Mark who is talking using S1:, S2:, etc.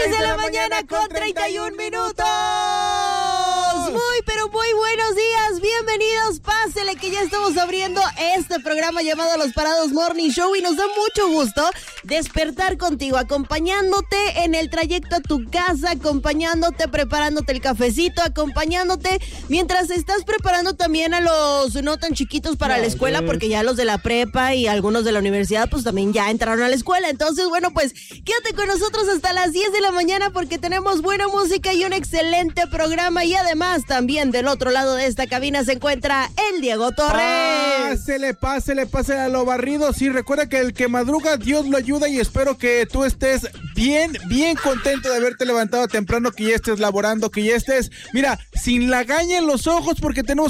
S1: 6 de la mañana con 31 minutos. Pero muy buenos días, bienvenidos, pásele que ya estamos abriendo este programa llamado Los Parados Morning Show y nos da mucho gusto despertar contigo, acompañándote en el trayecto a tu casa, acompañándote, preparándote el cafecito, acompañándote mientras estás preparando también a los no tan chiquitos para la escuela, porque ya los de la prepa y algunos de la universidad pues también ya entraron a la escuela. Entonces, bueno, pues quédate con nosotros hasta las 10 de la mañana porque tenemos buena música y un excelente programa, y además también del otro lado de esta cabina se encuentra el Diego Torres.
S2: Pásele a lo barrido. Sí, recuerda que el que madruga, Dios lo ayuda, y espero que tú estés bien contento de haberte levantado temprano, que ya estés laborando, que ya estés, mira, sin lagaña en los ojos, porque tenemos